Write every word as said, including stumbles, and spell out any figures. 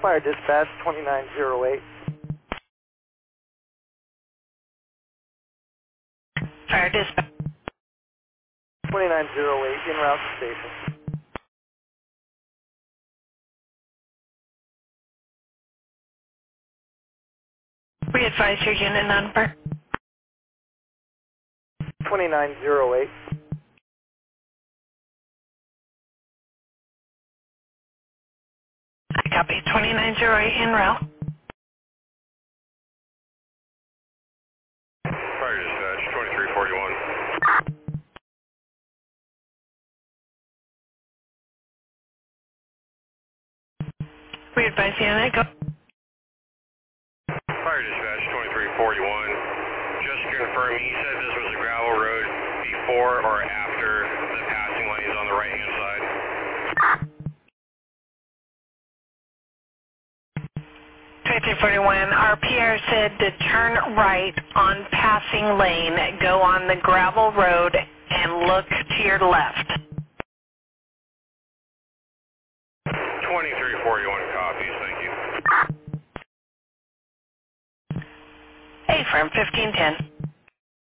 Fire Dispatch twenty-nine oh eight. Fire Dispatch. twenty-nine oh eight, en route to station. We advise your unit number. twenty-nine oh eight. I copy. twenty-nine oh eight en route. Fire Dispatch twenty-three forty-one. We advise unit go. Fire Dispatch twenty-three forty-one. Just to confirm, he said this was a gravel road before or after the passing lanes on the right-hand side. twenty-three forty-one, our P R said to turn right on passing lane, go on the gravel road, and look to your left. twenty-three forty-one copies, thank you. A firm fifteen ten.